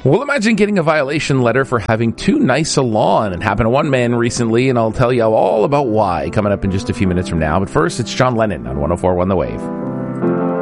Well, imagine getting a violation letter for having too nice a lawn. It happened to one man recently, and I'll tell you all about why coming up in just a few minutes from now. But first, it's John Lennon on 104.1 The Wave.